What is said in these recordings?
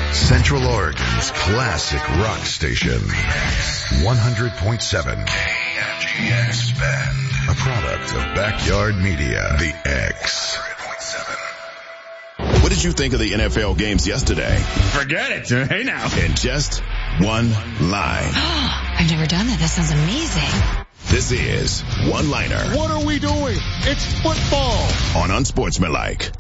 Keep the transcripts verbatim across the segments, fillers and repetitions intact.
Central Oregon's classic rock station. one hundred point seven K M G X Bend. A product of Backyard Media. The X. What did you think of the N F L games yesterday? Forget it. Hey now. In just one line. I've never done that. That sounds amazing. This is One Liner. What are we doing? It's football. On Unsportsmanlike.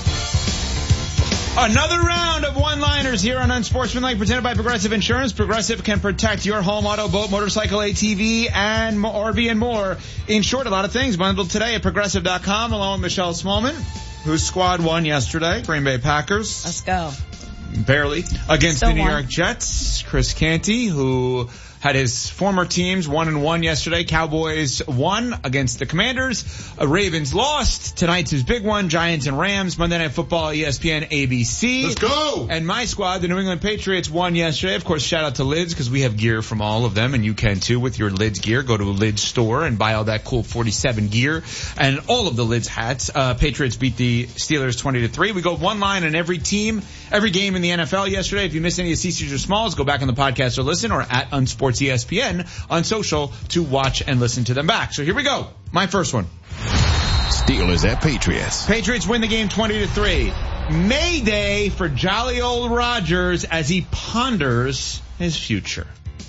Another round of one-liners here on Unsportsmanlike, presented by Progressive Insurance. Progressive can protect your home, auto, boat, motorcycle, A T V, and R V and more. In short, a lot of things bundled today at Progressive dot com, along with Michelle Smallman, whose squad won yesterday. Green Bay Packers. Let's go. Barely. Against Still the New won. York Jets. Chris Canty, who had his former teams one and one yesterday. Cowboys won against the Commanders. Uh, Ravens lost. Tonight's his big one. Giants and Rams. Monday Night Football, E S P N, A B C. Let's go. And my squad, the New England Patriots, won yesterday. Of course, shout out to Lids, because we have gear from all of them, and you can too with your Lids gear. Go to a Lids store and buy all that cool forty-seven gear and all of the Lids hats. Uh, Patriots beat the Steelers twenty to three. We go one line on every team, every game in the N F L yesterday. If you missed any of C's or Smalls, go back on the podcast or listen, or at Unsports E S P N on social to watch and listen to them back. So here we go. My first one. Steelers at Patriots. Patriots win the game twenty to three. Mayday for jolly old Rodgers as he ponders his future.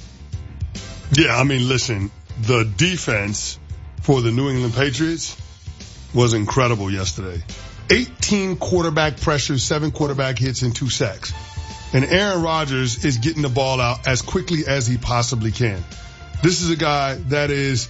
Yeah, I mean, listen, the defense for the New England Patriots was incredible yesterday. eighteen quarterback pressures, seven quarterback hits, and two sacks. And Aaron Rodgers is getting the ball out as quickly as he possibly can. This is a guy that is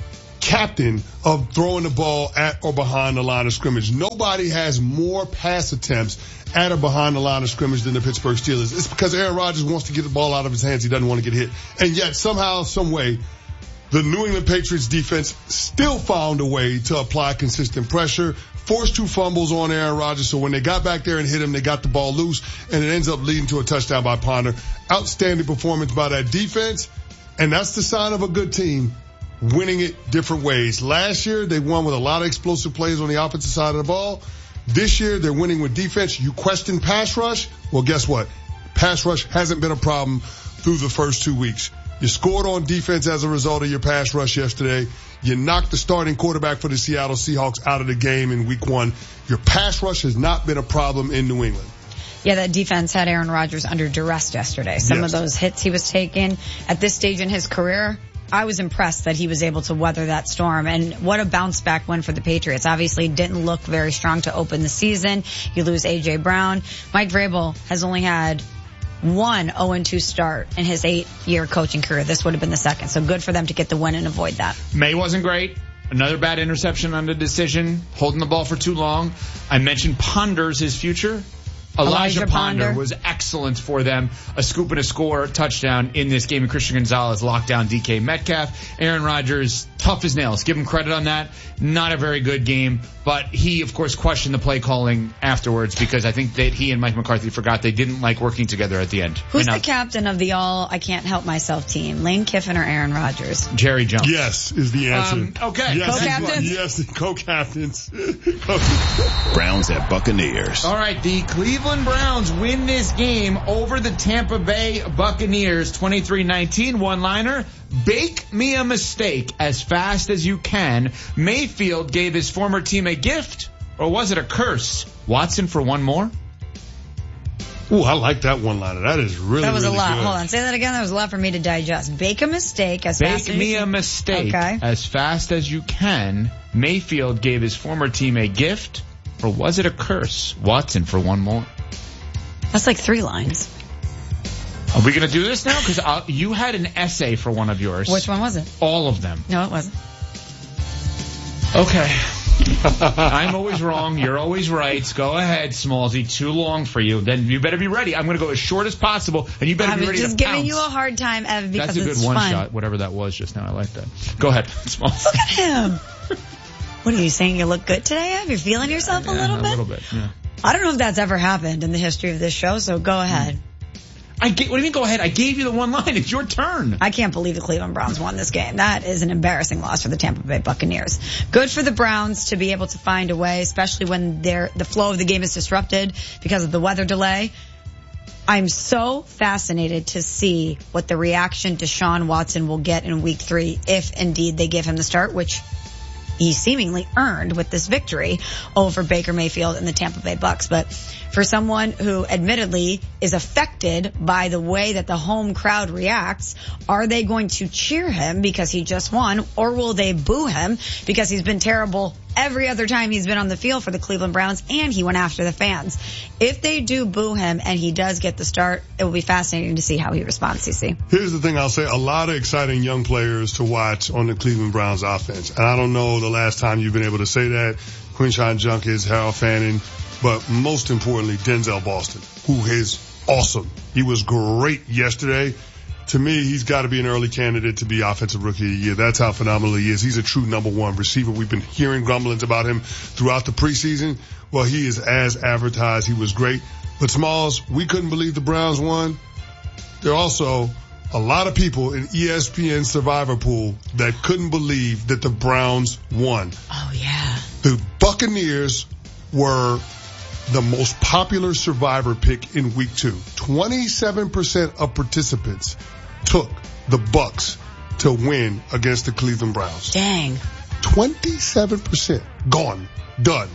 captain of throwing the ball at or behind the line of scrimmage. Nobody has more pass attempts at or behind the line of scrimmage than the Pittsburgh Steelers. It's because Aaron Rodgers wants to get the ball out of his hands. He doesn't want to get hit. And yet somehow, some way, the New England Patriots defense still found a way to apply consistent pressure, forced two fumbles on Aaron Rodgers. So when they got back there and hit him, they got the ball loose, and it ends up leading to a touchdown by Ponder. Outstanding performance by that defense, and that's the sign of a good team, winning it different ways. Last year, they won with a lot of explosive plays on the opposite side of the ball. This year, they're winning with defense. You question pass rush? Well, guess what? Pass rush hasn't been a problem through the first two weeks. You scored on defense as a result of your pass rush yesterday. You knocked the starting quarterback for the Seattle Seahawks out of the game in week one. Your pass rush has not been a problem in New England. Yeah, that defense had Aaron Rodgers under duress yesterday. Some Yes. of those hits he was taking at this stage in his career, I was impressed that he was able to weather that storm. And what a bounce back win for the Patriots. Obviously didn't look very strong to open the season. You lose A J Brown. Mike Vrabel has only had one oh and two start in his eight-year coaching career. This would have been the second. So good for them to get the win and avoid that. May wasn't great. Another bad interception on the decision, holding the ball for too long. I mentioned ponders his future. Elijah, Elijah Ponder, Ponder was excellent for them. A scoop and a score touchdown in this game. And Christian Gonzalez locked down D K Metcalf. Aaron Rodgers, tough as nails. Give him credit on that. Not a very good game. But he, of course, questioned the play calling afterwards because I think that he and Mike McCarthy forgot they didn't like working together at the end. Who's And, uh, the captain of the all I can't help myself team? Lane Kiffin or Aaron Rodgers? Jerry Jones. Yes is the answer. Um, okay. Yes, Co-captains? Yes, co-captains. Browns at Buccaneers. All right, the Cleveland Browns win this game over the Tampa Bay Buccaneers twenty-three nineteen. One-liner, bake me a mistake as fast as you can. Mayfield gave his former team a gift, or was it a curse? Watson for one more? Ooh, I like that one-liner. That is really, That was really a lot. good. Hold on. Say that again. That was a lot for me to digest. Bake a mistake as fast Bake as me you a can. mistake Okay. as fast as you can. Mayfield gave his former team a gift, or was it a curse? Watson for one more. That's like three lines. Are we going to do this now? Because you had an essay for one of yours. Which one was it? All of them. No, it wasn't. Okay. I'm always wrong. You're always right. Go ahead, Smallsy. Too long for you. Then you better be ready. I'm going to go as short as possible, and you better I'm be ready just to giving pounce. you a hard time, Ev, because That's a good it's one fun. shot, whatever that was just now. I like that. Go ahead, Smalls. Look at him. What are you saying? You look good today, Ev? You're feeling yourself a Yeah, little bit? A little bit, yeah. I don't know if that's ever happened in the history of this show, so go ahead. I ga- what do you mean go ahead? I gave you the one line. It's your turn. I can't believe the Cleveland Browns won this game. That is an embarrassing loss for the Tampa Bay Buccaneers. Good for the Browns to be able to find a way, especially when their the flow of the game is disrupted because of the weather delay. I'm so fascinated to see what the reaction Deshaun Watson will get in week three if indeed they give him the start, which he seemingly earned with this victory over Baker Mayfield and the Tampa Bay Bucks. But for someone who admittedly is affected by the way that the home crowd reacts, are they going to cheer him because he just won, or will they boo him because he's been terrible every other time he's been on the field for the Cleveland Browns and he went after the fans? If they do boo him and he does get the start, it will be fascinating to see how he responds, C C. Here's the thing I'll say. A lot of exciting young players to watch on the Cleveland Browns offense. And I don't know the last time you've been able to say that. Quinshawn Junkins, Harold Fanning, but most importantly, Denzel Boston, who is awesome. He was great yesterday. To me, he's got to be an early candidate to be Offensive Rookie of the Year. That's how phenomenal he is. He's a true number one receiver. We've been hearing grumblings about him throughout the preseason. Well, he is as advertised. He was great. But Smalls, we couldn't believe the Browns won. There are also a lot of people in E S P N Survivor Pool that couldn't believe that the Browns won. Oh, yeah. The Buccaneers were the most popular Survivor pick in week two. twenty-seven percent of participants took the Bucks to win against the Cleveland Browns. Dang. twenty-seven percent. Gone. Done.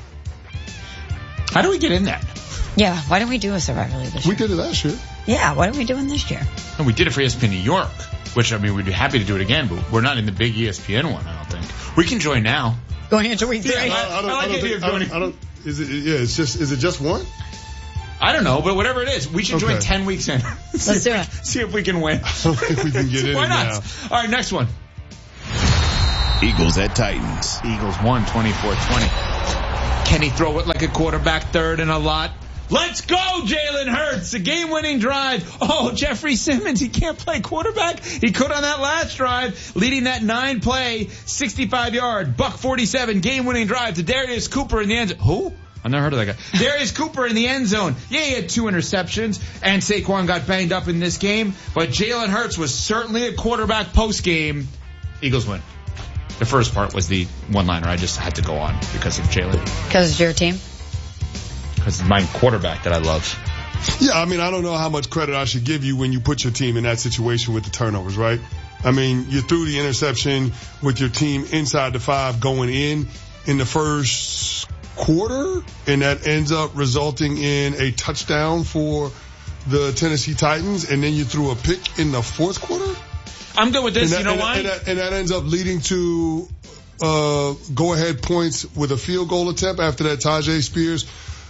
How do we get in that? Yeah, why don't we do a Survivor League this year? We did it last year. Yeah, what are we doing this year? And we did it for E S P N New York, which, I mean, we'd be happy to do it again, but we're not in the big E S P N one, I don't think. We can join now. Going into week three. Yeah, I, I, don't, I like I don't, think, I don't, I don't, is it, yeah, it's just, is it just one? I don't know, but whatever it is, we should Okay. join ten weeks in. Let's do it. See if we can win. I don't think we can get in Why it not? now. All right, next one. Eagles at Titans. Eagles won twenty-four twenty. Can he throw it like a quarterback third and a lot? Let's go, Jalen Hurts. A game-winning drive. Oh, Jeffrey Simmons, he can't play quarterback. He could on that last drive, leading that nine-play, sixty-five-yard, buck forty-seven game-winning drive to Darius Cooper in the end zone. Who? I've never heard of that guy. Darius Cooper in the end zone. Yeah, he had two interceptions, and Saquon got banged up in this game, but Jalen Hurts was certainly a quarterback post-game. Eagles win. The first part was the one-liner I just had to go on because of Jalen. Because it's your team? Because it's my quarterback that I love. Yeah, I mean, I don't know how much credit I should give you when you put your team in that situation with the turnovers, right? I mean, you threw the interception with your team inside the five going in in the first quarter, and that ends up resulting in a touchdown for the Tennessee Titans, and then you threw a pick in the fourth quarter? I'm good with this. That, you know and why? That, and, that, and that ends up leading to uh go-ahead points with a field goal attempt after that Tajay Spears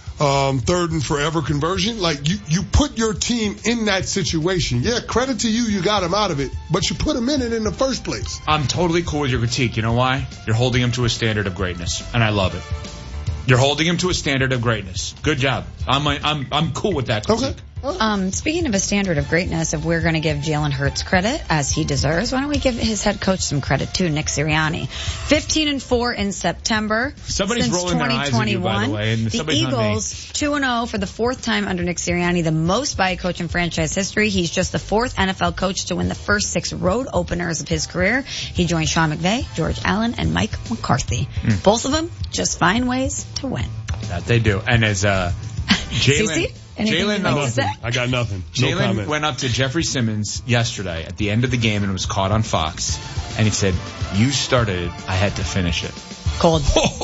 um third and forever conversion. Like, you, you put your team in that situation. Yeah, credit to you, you got him out of it, but you put him in it in the first place. I'm totally cool with your critique. You know why? You're holding him to a standard of greatness, and I love it. You're holding him to a standard of greatness. Good job. I'm I'm I'm cool with that critique. Okay. Um, speaking of a standard of greatness, if we're going to give Jalen Hurts credit, as he deserves, why don't we give his head coach some credit too, Nick Sirianni? fifteen and four in September. Somebody's since rolling their eyes at you, by the way, and The somebody's not me. Eagles, two and oh for the fourth time under Nick Sirianni, the most by a coach in franchise history. He's just the fourth N F L coach to win the first six road openers of his career. He joined Sean McVay, George Allen, and Mike McCarthy. Mm. Both of them just find ways to win. That they do. And as uh, Jalen, Cece? Anything Jalen, you'd like to no, say? I got nothing. No Jalen comment. went up to Jeffrey Simmons yesterday at the end of the game and was caught on Fox, and he said, "You started it. I had to finish it." Cold.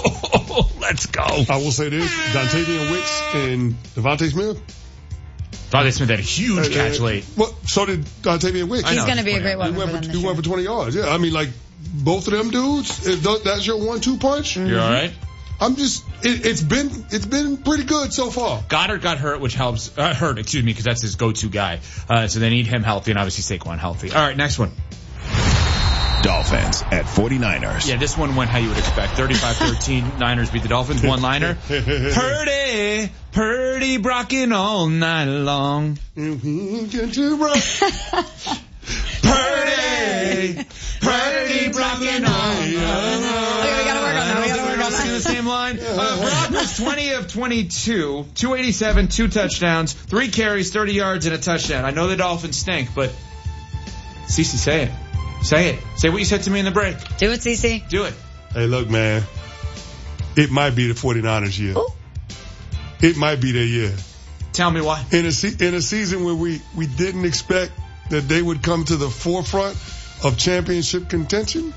Let's go. I will say this: Dontavian Wicks and Devontae Smith. Devontae Smith had a huge Uh, catch uh, late. Well, so did Dontavian Wicks. I He's know, going to be a it's great He weapon for went them for, this he year. went for twenty yards. Yeah, I mean, like, both of them dudes, if th- that's your one two punch, You all right? I'm just, it, it's been, it's been pretty good so far. Goddard got hurt, which helps. Uh, hurt, excuse me, because that's his go-to guy. Uh, so they need him healthy, and obviously Saquon healthy. All right, next one. Dolphins at forty-niners. Yeah, this one went how you would expect. thirty-five thirteen, Niners beat the Dolphins. One-liner. Purdy, Purdy brocking all night long. Purdy, Purdy brocking all night long. Okay, we gotta work on that. We gotta work on Singing the that. same line. Uh, Brock was twenty of twenty-two, two eighty-seven, two touchdowns, three carries, thirty yards, and a touchdown. I know the Dolphins stink, but Cece, say it. Say it. Say what you said to me in the break. Do it, Cece. Do it. Hey, look, man, it might be the forty-niners year. Ooh. It might be their year. Tell me why. In a, se- in a season where we, we didn't expect that they would come to the forefront of championship contention,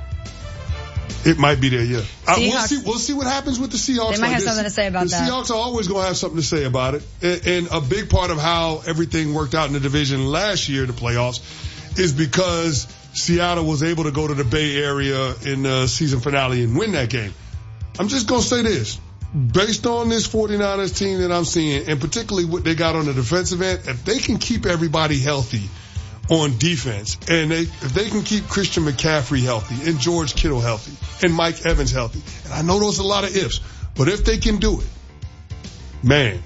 it might be their year. I, we'll see. We'll see what happens with the Seahawks. They might like have this. something to say about the that. The Seahawks are always going to have something to say about it. And, and a big part of how everything worked out in the division last year, the playoffs, is because Seattle was able to go to the Bay Area in the season finale and win that game. I'm just going to say this. Based on this 49ers team that I'm seeing, and particularly what they got on the defensive end, if they can keep everybody healthy on defense, and they, if they can keep Christian McCaffrey healthy, and George Kittle healthy, and Mike Evans healthy, and I know those are a lot of ifs, but if they can do it, man,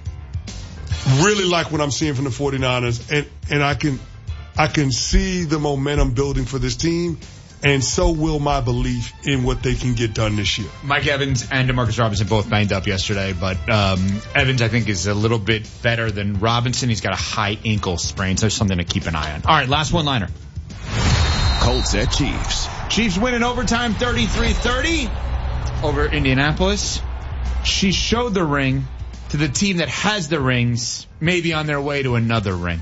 really like what I'm seeing from the 49ers, and, and I can, I can see the momentum building for this team. And so will my belief in what they can get done this year. Mike Evans and DeMarcus Robinson both banged up yesterday, but um, Evans, I think, is a little bit better than Robinson. He's got a high ankle sprain, so there's something to keep an eye on. All right, last one-liner. Colts at Chiefs. Chiefs win in overtime thirty-three thirty over Indianapolis. She showed the ring to the team that has the rings, maybe on their way to another ring.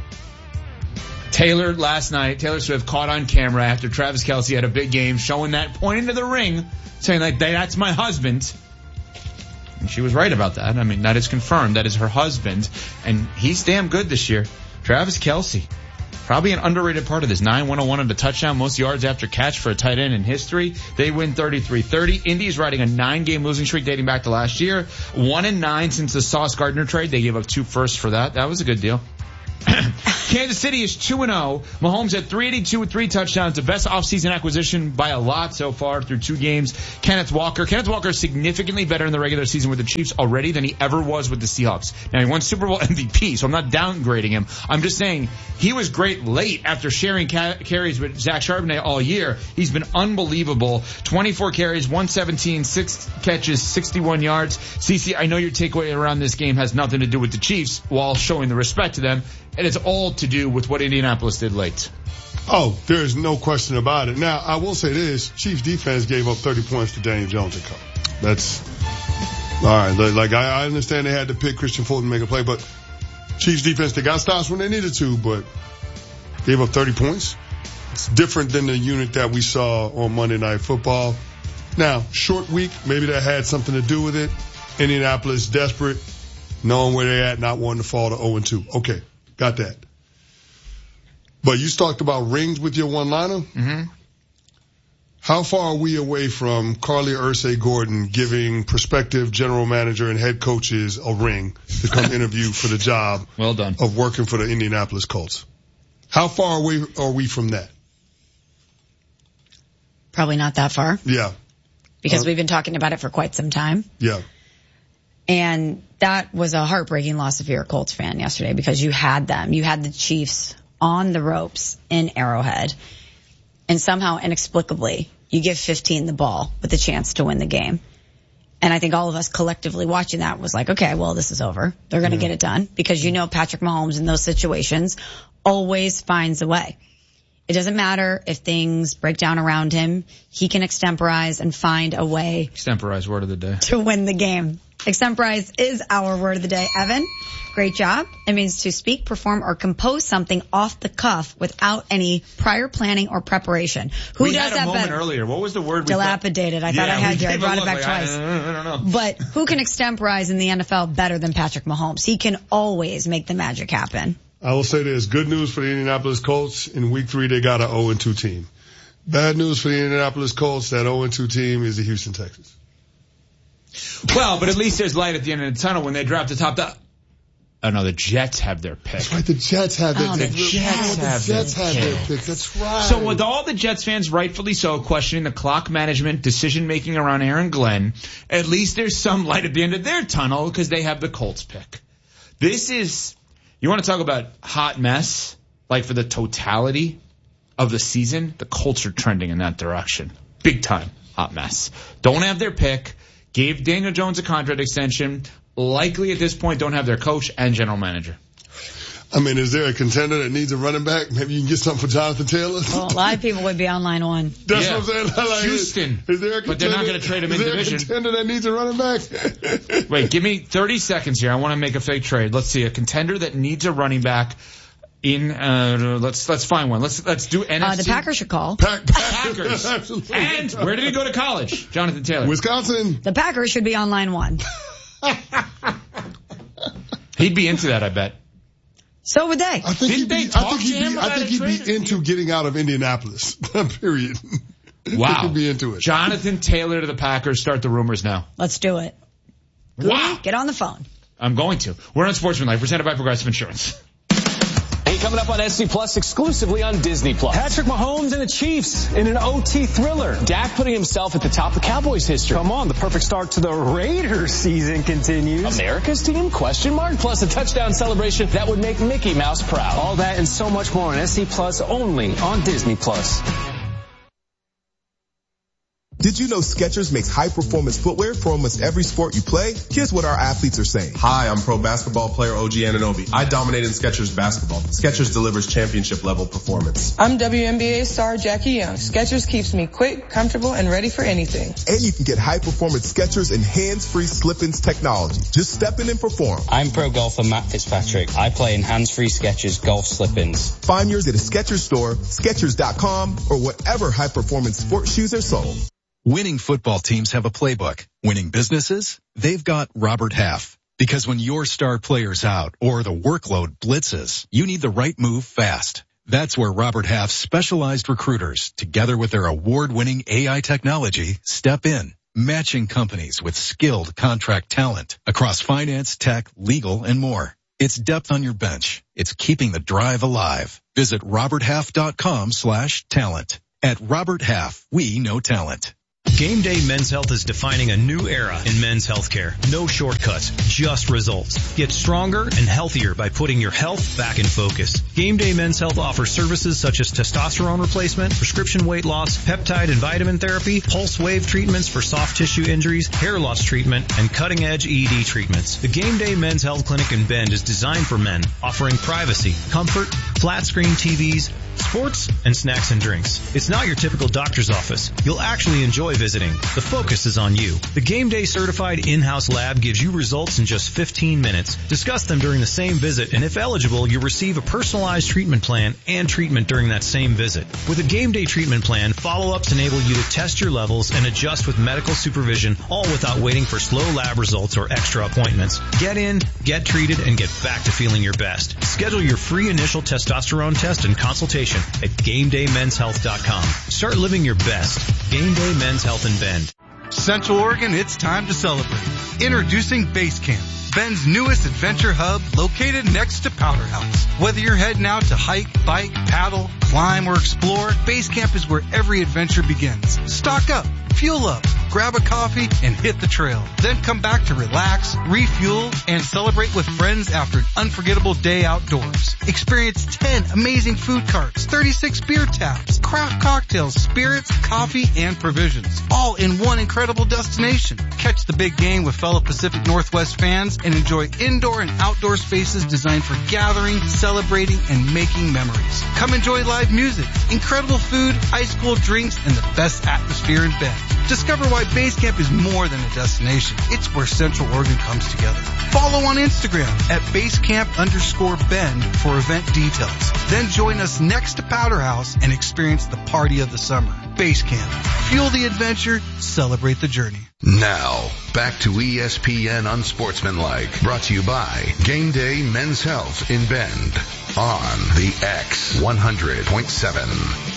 Taylor last night, Taylor Swift caught on camera after Travis Kelce had a big game showing that, pointing to the ring, saying like, that's my husband. And she was right about that. I mean, that is confirmed. That is her husband. And he's damn good this year. Travis Kelce. Probably an underrated part of this. nine one oh one on the touchdown, most yards after catch for a tight end in history. They win thirty-three thirty. Indy's riding a nine-game losing streak dating back to last year. One and nine since the Sauce Gardner trade. They gave up two firsts for that. That was a good deal. Kansas City is two and oh. Mahomes at three eighty-two with three touchdowns. The best offseason acquisition by a lot so far through two games. Kenneth Walker. Kenneth Walker is significantly better in the regular season with the Chiefs already than he ever was with the Seahawks. Now, he won Super Bowl M V P, so I'm not downgrading him. I'm just saying he was great late after sharing ca- carries with Zach Charbonnet all year. He's been unbelievable. twenty-four carries, one seventeen, six catches, sixty-one yards. CeCe, I know your takeaway around this game has nothing to do with the Chiefs while showing the respect to them. And it's all to do with what Indianapolis did late. Oh, there's no question about it. Now, I will say this. Chiefs defense gave up thirty points to Daniel Jones and co. That's, all right. Like, I understand they had to pick Christian Fulton to make a play, but Chiefs defense, they got stops when they needed to, but gave up thirty points. It's different than the unit that we saw on Monday Night Football. Now, short week, maybe that had something to do with it. Indianapolis desperate, knowing where they're at, not wanting to fall to oh and two. Okay. Got that. But you talked about rings with your one-liner. Mm-hmm. How far are we away from Carly Ursay-Gordon giving prospective general manager and head coaches a ring to come interview for the job well done. of working for the Indianapolis Colts? How far away are we from that? Probably not that far. Yeah. Because uh, we've been talking about it for quite some time. Yeah. And that was a heartbreaking loss if you're a Colts fan yesterday because you had them. You had the Chiefs on the ropes in Arrowhead. And somehow, inexplicably, you give fifteen the ball with the chance to win the game. And I think all of us collectively watching that was like, okay, well, this is over. They're going to yeah. get it done because you know Patrick Mahomes in those situations always finds a way. It doesn't matter if things break down around him. He can extemporize and find a way. Extemporize, word of the day. To win the game. Extemporize is our word of the day. Evan, great job. It means to speak, perform, or compose something off the cuff without any prior planning or preparation. Who we does had a that moment better? Earlier. What was the word? Dilapidated. I yeah, thought I had you. I brought it back like, twice. I, I don't know. But who can extemporize in the N F L better than Patrick Mahomes? He can always make the magic happen. I will say this. Good news for the Indianapolis Colts. In week three, they got an oh and two team. Bad news for the Indianapolis Colts. That oh and two team is the Houston Texans. Well, but at least there's light at the end of the tunnel when they draft the top. The, oh no, the Jets have their pick. That's right. The Jets have their oh, pick. The Jets, Jets, have, the Jets their have pick. their pick. That's right. So with all the Jets fans rightfully so questioning the clock management, decision making around Aaron Glenn, at least there's some light at the end of their tunnel because they have the Colts pick. This is, you want to talk about hot mess? Like for the totality of the season, the Colts are trending in that direction. Big time hot mess. Don't have their pick. Gave Daniel Jones a contract extension. Likely at this point don't have their coach and general manager. I mean, is there a contender that needs a running back? Maybe you can get something for Jonathan Taylor? Well, a lot of people would be on line one. That's Yeah. what I'm saying. Like, Houston. Is, is there a But they're not going to trade him in division. Is there a contender that needs a running back? Wait, give me thirty seconds here. I want to make a fake trade. Let's see. A contender that needs a running back in, uh, let's, let's find one. Let's, let's do N F C. Uh, the Packers should call. Pack, Packers. Absolutely. And where did he go to college? Jonathan Taylor. Wisconsin. The Packers should be on line one. He'd be into that, I bet. So would they. I think Didn't he'd they be, talk I think to he'd him be, about I think a he'd trade? be into getting out of Indianapolis. Period. Wow. He'd be into it. Jonathan Taylor to the Packers. Start the rumors now. Let's do it. Wow. Get on the phone. I'm going to. We're on Sportsman Life, presented by Progressive Insurance. Hey, coming up on S C Plus exclusively on Disney Plus. Patrick Mahomes and the Chiefs in an O T thriller. Dak putting himself at the top of Cowboys history. Come on, the perfect start to the Raiders season continues. America's team? Question mark. Plus a touchdown celebration that would make Mickey Mouse proud. All that and so much more on S C Plus, only on Disney Plus. Did you know Skechers makes high-performance footwear for almost every sport you play? Here's what our athletes are saying. Hi, I'm pro basketball player O G Anunoby. I dominate in Skechers basketball. Skechers delivers championship-level performance. I'm W N B A star Jackie Young. Skechers keeps me quick, comfortable, and ready for anything. And you can get high-performance Skechers and hands-free slip-ins technology. Just step in and perform. I'm pro golfer Matt Fitzpatrick. I play in hands-free Skechers golf slip-ins. Find yours at a Skechers store, Skechers dot com, or whatever high-performance sports shoes are sold. Winning football teams have a playbook. Winning businesses? They've got Robert Half. Because when your star player's out or the workload blitzes, you need the right move fast. That's where Robert Half's specialized recruiters, together with their award-winning A I technology, step in, matching companies with skilled contract talent across finance, tech, legal, and more. It's depth on your bench. It's keeping the drive alive. Visit robert half dot com slash talent. At Robert Half, we know talent. Game Day Men's Health is defining a new era in men's healthcare. No shortcuts, just results. Get stronger and healthier by putting your health back in focus. Game Day Men's Health offers services such as testosterone replacement, prescription weight loss, peptide and vitamin therapy, pulse wave treatments for soft tissue injuries, hair loss treatment, and cutting-edge E D treatments. The Game Day Men's Health Clinic in Bend is designed for men, offering privacy, comfort, flat-screen T Vs, sports, and snacks and drinks. It's not your typical doctor's office. You'll actually enjoy visiting. The focus is on you. The Game Day certified in-house lab gives you results in just fifteen minutes. Discuss them during the same visit, and if eligible, you'll receive a personalized treatment plan and treatment during that same visit. With a Game Day treatment plan, follow-ups enable you to test your levels and adjust with medical supervision, all without waiting for slow lab results or extra appointments. Get in, get treated, and get back to feeling your best. Schedule your free initial testosterone test and consultation at game day men's health dot com. Start living your best. Game Day Men's Health in Bend. Central Oregon, it's time to celebrate. Introducing Base Camp, Bend's newest adventure hub located next to Powder House. Whether you're heading out to hike, bike, paddle, climb, or explore, Base Camp is where every adventure begins. Stock up, fuel up, grab a coffee, and hit the trail. Then come back to relax, refuel, and celebrate with friends after an unforgettable day outdoors. Experience ten amazing food carts, thirty-six beer taps, craft cocktails, spirits, coffee, and provisions, all in one incredible destination. Catch the big game with fellow Pacific Northwest fans and enjoy indoor and outdoor spaces designed for gathering, celebrating, and making memories. Come enjoy live music, incredible food, ice cold drinks, and the best atmosphere in Bend. Discover why Base Camp is more than a destination. It's where Central Oregon comes together. Follow on Instagram at basecamp underscore Bend for event details. Then join us next to Powder House and experience the party of the summer. Base Camp. Fuel the adventure, celebrate the journey. Now, back to E S P N Unsportsmanlike, brought to you by Game Day Men's Health in Bend on the X one hundred point seven.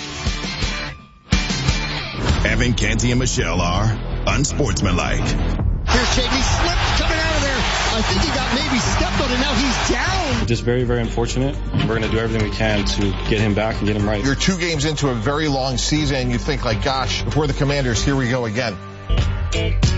Evan, Canty, and Michelle are unsportsmanlike. Here's Shagney, slipped coming out of there. I think he got maybe stepped on, and now he's down. Just very, very unfortunate. We're going to do everything we can to get him back and get him right. You're two games into a very long season, and you think, like, gosh, if we're the Commanders, here we go again.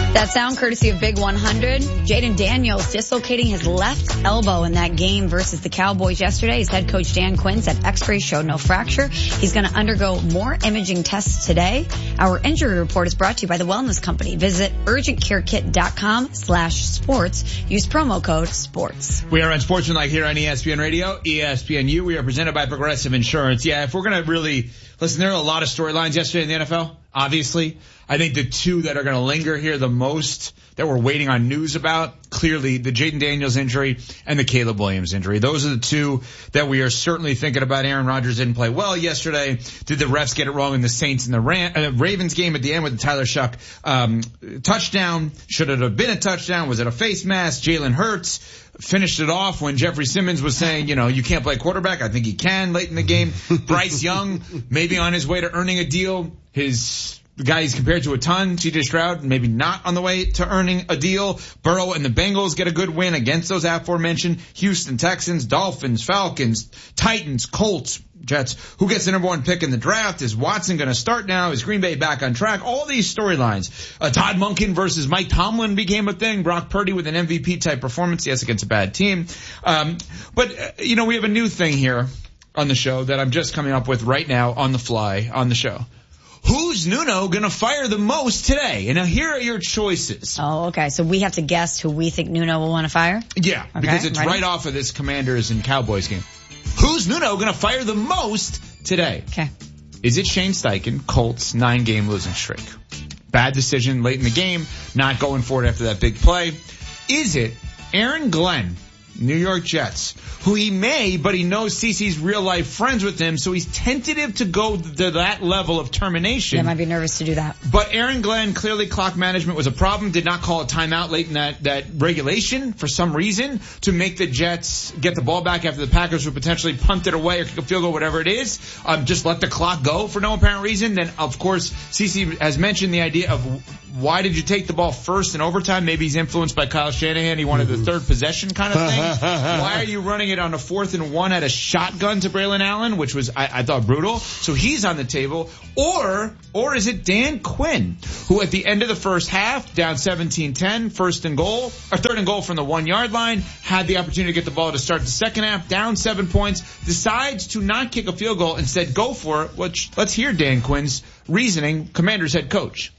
That sound courtesy of Big one hundred. Jaden Daniels dislocating his left elbow in that game versus the Cowboys yesterday. His head coach Dan Quinn said x-rays showed no fracture. He's going to undergo more imaging tests today. Our injury report is brought to you by the Wellness Company. Visit urgentcarekit.com slash sports. Use promo code sports. We are on Sportsmanlike here on E S P N Radio, E S P N U. We are presented by Progressive Insurance. Yeah, if we're going to really listen, there are a lot of storylines yesterday in the N F L, obviously. I think the two that are going to linger here the most that we're waiting on news about, clearly the Jaden Daniels injury and the Caleb Williams injury. Those are the two that we are certainly thinking about. Aaron Rodgers didn't play well yesterday. Did the refs get it wrong in the Saints and the Ram- uh, Ravens game at the end with the Tyler Shuck um, touchdown? Should it have been a touchdown? Was it a face mask? Jalen Hurts finished it off when Jeffrey Simmons was saying, you know, you can't play quarterback. I think he can late in the game. Bryce Young, maybe on his way to earning a deal. His The guy he's compared to a ton, C J Stroud, maybe not on the way to earning a deal. Burrow and the Bengals get a good win against those aforementioned Houston Texans, Dolphins, Falcons, Titans, Colts, Jets. Who gets the number one pick in the draft? Is Watson going to start now? Is Green Bay back on track? All these storylines. Uh, Todd Monken versus Mike Tomlin became a thing. Brock Purdy with an M V P type performance, yes, against a bad team. Um, but, uh, you know, we have a new thing here on the show that I'm just coming up with right now on the fly on the show. Who's Nuno going to fire the most today? And now here are your choices. Oh, okay. So we have to guess who we think Nuno will want to fire? Yeah, okay, because it's ready? right off of this Commanders and Cowboys game. Who's Nuno going to fire the most today? Okay. Is it Shane Steichen, Colts, nine-game losing streak? Bad decision late in the game, not going for it after that big play. Is it Aaron Glenn, New York Jets, who he may, but he knows CeCe's real-life friends with him, so he's tentative to go to that level of termination. Yeah, might be nervous to do that. But Aaron Glenn, clearly clock management was a problem, did not call a timeout late in that, that regulation for some reason to make the Jets get the ball back after the Packers would potentially punt it away or kick a field goal, whatever it is. Um, just let the clock go for no apparent reason. Then, of course, CeCe has mentioned the idea of why did you take the ball first in overtime? Maybe he's influenced by Kyle Shanahan. He wanted the third possession kind of thing. Why are you running it on a fourth and one at a shotgun to Braylon Allen, which was, I, I thought, brutal? So he's on the table. Or, or is it Dan Quinn, who at the end of the first half, down seventeen ten, first and goal, or third and goal from the one yard line, had the opportunity to get the ball to start the second half, down seven points, decides to not kick a field goal, instead go for it, which, let's hear Dan Quinn's reasoning, Commanders head coach.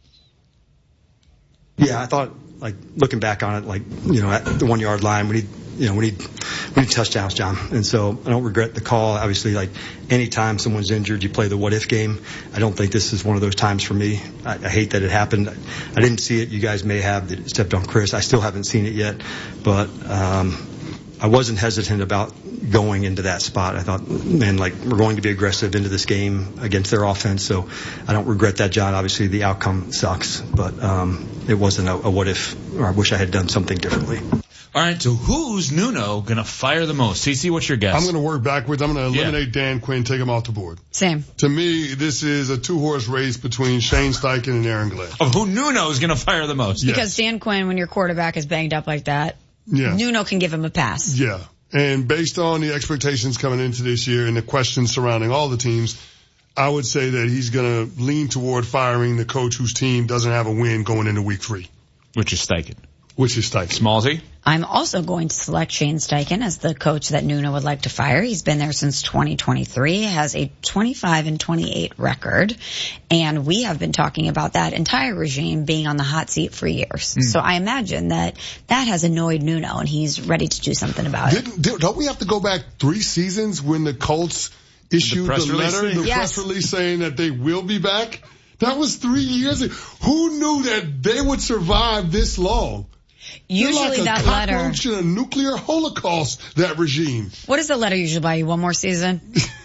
Yeah, I thought, like, looking back on it, like, you know, at the one-yard line, we need, you know, we need, we need touchdowns, John. And so I don't regret the call. Obviously, like, anytime someone's injured, you play the what-if game. I don't think this is one of those times for me. I, I hate that it happened. I, I didn't see it. You guys may have that it stepped on Chris. I still haven't seen it yet. But um, I wasn't hesitant about going into that spot. I thought, man, like, we're going to be aggressive into this game against their offense. So I don't regret that, John. Obviously, the outcome sucks, but um, it wasn't a, a what if, or I wish I had done something differently. All right, so who's Nuno going to fire the most? CeCe, what's your guess? I'm going to work backwards. I'm going to eliminate yeah. Dan Quinn, take him off the board. Same. To me, this is a two-horse race between Shane Steichen and Aaron Glenn. Of who Nuno is going to fire the most. Because yes. Dan Quinn, when your quarterback is banged up like that, yeah. Nuno can give him a pass. Yeah. And based on the expectations coming into this year and the questions surrounding all the teams, I would say that he's going to lean toward firing the coach whose team doesn't have a win going into week three. Which is Steichen. Which is Steichen. Smallsy? I'm also going to select Shane Steichen as the coach that Nuno would like to fire. He's been there since twenty twenty-three, has a twenty-five and twenty-eight record, and we have been talking about that entire regime being on the hot seat for years. Mm. So I imagine that that has annoyed Nuno, and he's ready to do something about Didn't, it. Don't we have to go back three seasons when the Colts issued the, the letter, the yes. press release saying that they will be back? That was three years ago. Who knew that they would survive this long? Usually like that a letter. cockroach in a nuclear holocaust, that regime. What does the letter usually buy you? One more season?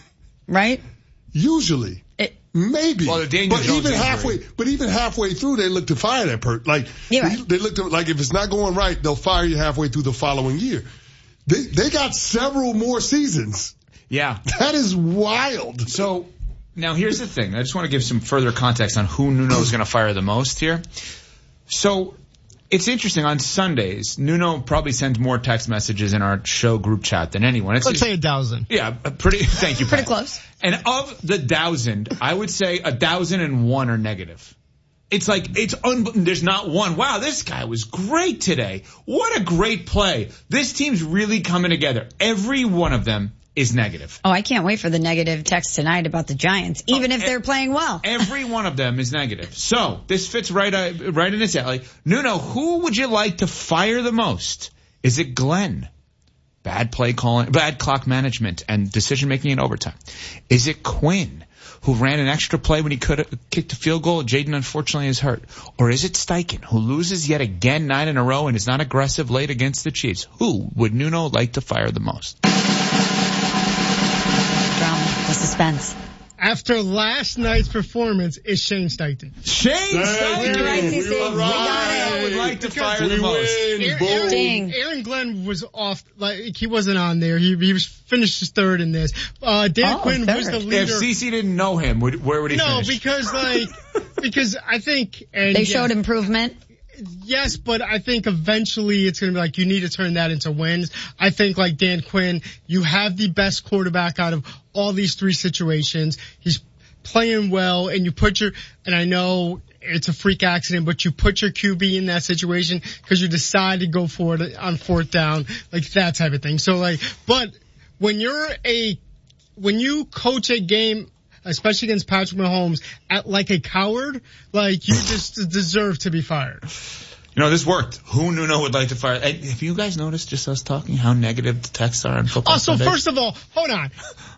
Right? Usually. It, Maybe. Well, the but even halfway, but even halfway through, they look to fire that person. Like, yeah, they, right. they look to, like, if it's not going right, they'll fire you halfway through the following year. They, they got several more seasons. Yeah. That is wild. So, now here's the thing. I just want to give some further context on who Nuno is going to fire the most here. So, it's interesting. On Sundays, Nuno probably sends more text messages in our show group chat than anyone. It's Let's say a thousand. Yeah, pretty. Thank you, Pat. Pretty close. And of the thousand, I would say a thousand and one are negative. It's like, it's un- there's not one, wow, this guy was great today. What a great play. This team's really coming together. Every one of them is negative. Oh, I can't wait for the negative text tonight about the Giants, even oh, if they're playing well. Every one of them is negative. So, this fits right, uh, right in its alley. Nuno, who would you like to fire the most? Is it Glenn? Bad play calling, bad clock management and decision making in overtime. Is it Quinn, who ran an extra play when he could have kicked a field goal? Jaden unfortunately is hurt. Or is it Steichen, who loses yet again nine in a row and is not aggressive late against the Chiefs? Who would Nuno like to fire the most? Drama, the suspense. After last night's performance, is Shane Steichen. Shane Steichen! We're right, C C. We got it. I would like to fire we the most. Win, Aaron, Aaron, Aaron Glenn was off, like, he wasn't on there. He, he was finished his third in this. Uh, Dan oh, Quinn third. was the leader. If C C didn't know him, would, where would he no, finish? No, because, like, because I think... And they yes, showed improvement. Yes, but I think eventually it's going to be like, you need to turn that into wins. I think, like Dan Quinn, you have the best quarterback out of all these three situations. He's playing well, and you put your, and I know it's a freak accident, but you put your Q B in that situation because you decide to go for it on fourth down, like that type of thing. So like, but when you're a, when you coach a game, especially against Patrick Mahomes, at like a coward, like you just deserve to be fired. You know, this worked. Who Nuno would like to fire? Have you guys noticed, just us talking, how negative the texts are on football? Oh, so Sundays? First of all, hold on.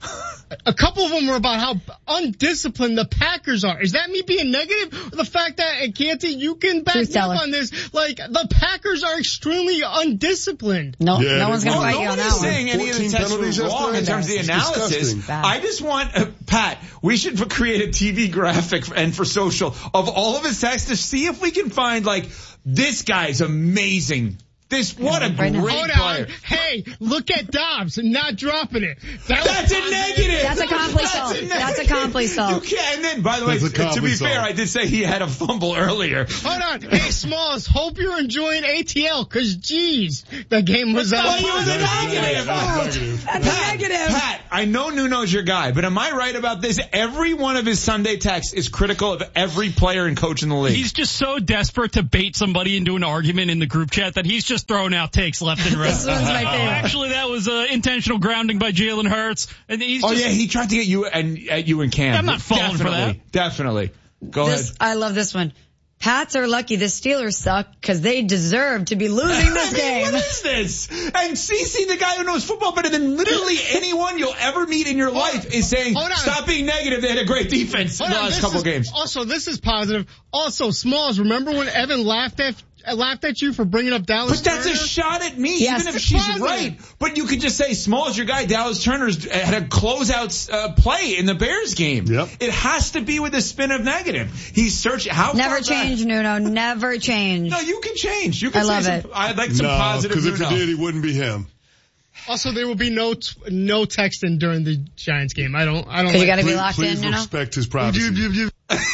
A couple of them were about how undisciplined the Packers are. Is that me being negative? The fact that, Canty, you can back me up on this. Like, the Packers are extremely undisciplined. No, yeah, no one's going to fight you on that one. Nobody's saying any of the texts were wrong in terms of the analysis. I just want, uh, Pat, we should create a T V graphic and for social of all of his texts to see if we can find, like, this guy's amazing. This, what a great Hold player. On. Hey, look at Dobbs not dropping it. That That's a negative. That's a compli That's a compli You can't. And then, by the way, to be fair, I did say he had a fumble earlier. Hold on. Hey, Smalls, hope you're enjoying A T L, cause geez, the game was up. Oh, you was a negative. Oh, that's Pat, a negative. Pat, I know Nuno's your guy, but am I right about this? Every one of his Sunday texts is critical of every player and coach in the league. He's just so desperate to bait somebody into an argument in the group chat that he's just throwing out takes left and right. This one's my favorite. Actually, that was uh, intentional grounding by Jalen Hurts. And he's oh just, yeah, he tried to get you and at you and Cam. I'm not falling definitely, for that. Definitely. Go this, ahead. I love this one. Pats are lucky the Steelers suck because they deserve to be losing this game. What is this? And CeCe, the guy who knows football better than literally anyone you'll ever meet in your life, is saying, stop being negative. They had a great defense in the last couple is, games. Also, this is positive. Also, Smalls, remember when Evan laughed at laughed at you for bringing up Dallas But that's Turner? a shot at me, yes, even if she's positive. right. But you could just say, Smalls, your guy, Dallas Turner's had a closeout uh, play in the Bears game. Yep. It has to be with a spin of negative. He's searching. How Never far change, back? Nuno. Never change. No, you can change. You can I love say it. Some, I'd like some no, positive because if Nuno. he did, he wouldn't be him. Also, there will be no t- no texting during the Giants game. I don't. I don't. Because like you got to be Please, locked please in, you know. respect his privacy.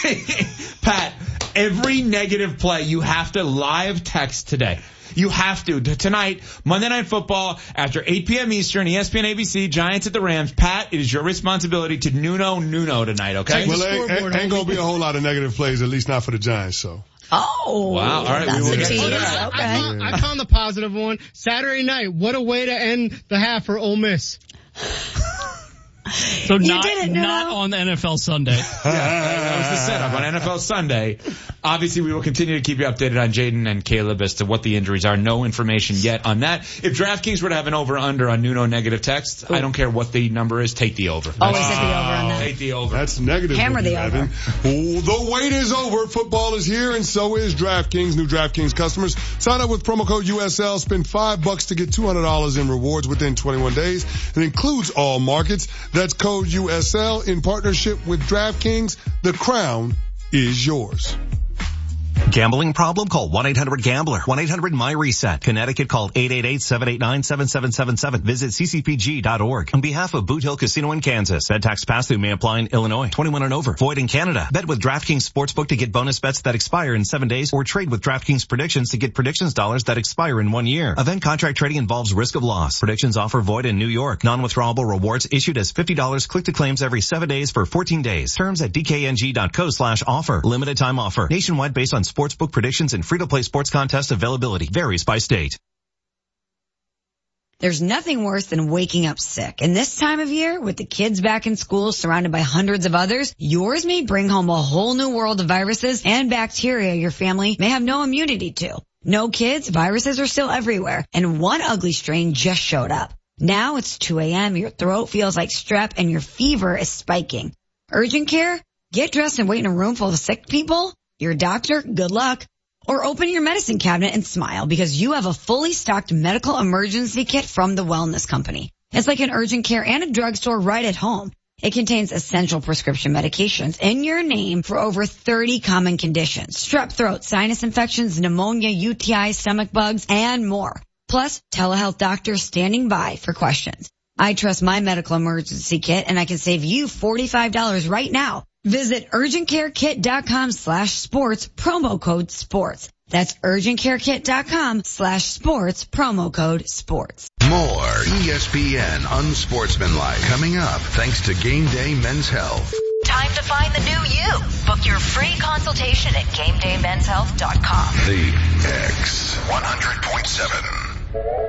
Pat, every negative play you have to live text today. You have to. Tonight, Monday Night Football, after eight p.m. Eastern, E S P N A B C, Giants at the Rams. Pat, it is your responsibility to Nuno Nuno tonight, okay? Well, ain't, ain't, ain't going to be a whole lot of negative plays, at least not for the Giants, so. Oh. Wow. All right. That's We will a get to tease. that. Okay. I, found, I found the positive one. Saturday night, what a way to end the half for Ole Miss. So not, did it, not on N F L Sunday. Yeah, that was the setup on N F L Sunday. Obviously, we will continue to keep you updated on Jaden and Caleb as to what the injuries are. No information yet on that. If DraftKings were to have an over-under on Nuno negative text, Ooh. I don't care what the number is, take the over. Always take the over on that. Take the over. That's negative. Hammer the over. Ooh, the wait is over. Football is here, and so is DraftKings. New DraftKings customers, sign up with promo code U S L. Spend five bucks to get two hundred dollars in rewards within twenty-one days. It includes all markets. That's code U S L in partnership with DraftKings. The crown is yours. Gambling problem? Call one eight hundred gambler. one eight hundred my reset. Connecticut, call eight eight eight, seven eight nine, seven seven seven seven. Visit c c p g dot org. On behalf of Boot Hill Casino in Kansas, Ed tax pass-through may apply in Illinois. twenty-one and over. Void in Canada. Bet with DraftKings Sportsbook to get bonus bets that expire in seven days, or trade with DraftKings Predictions to get predictions dollars that expire in one year. Event contract trading involves risk of loss. Predictions offer void in New York. Non-withdrawable rewards issued as fifty dollars click to claims every seven days for fourteen days. Terms at d k n g dot co slash offer. Limited time offer. Nationwide based on sportsbook predictions and free-to-play sports contest availability. Varies by state. There's nothing worse than waking up sick. And this time of year, with the kids back in school surrounded by hundreds of others, yours may bring home a whole new world of viruses and bacteria your family may have no immunity to. No kids, viruses are still everywhere. And one ugly strain just showed up. Now it's two a.m., your throat feels like strep, and your fever is spiking. Urgent care? Get dressed and wait in a room full of sick people? Your doctor? Good luck. Or open your medicine cabinet and smile because you have a fully stocked medical emergency kit from the Wellness Company. It's like an urgent care and a drugstore right at home. It contains essential prescription medications in your name for over thirty common conditions. Strep throat, sinus infections, pneumonia, U T Is, stomach bugs, and more. Plus, telehealth doctors standing by for questions. I trust my medical emergency kit, and I can save you forty-five dollars right now. Visit urgentcarekit.com slash sports, promo code sports. That's urgentcarekit.com slash sports, promo code sports. More E S P N Unsportsmanlike coming up thanks to Game Day Men's Health. Time to find the new you. Book your free consultation at game day men's health dot com. The X one hundred point seven.